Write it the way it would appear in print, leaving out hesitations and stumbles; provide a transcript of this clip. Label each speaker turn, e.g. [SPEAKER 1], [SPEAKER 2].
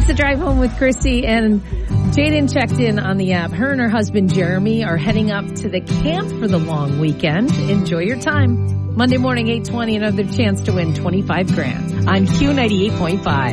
[SPEAKER 1] the Drive Home with Chrissy, and Jaden checked in on the app. Her and her husband Jeremy are heading up to the camp for the long weekend. Enjoy your time. Monday morning, 8:20, another chance to win $25,000 on Q98.5.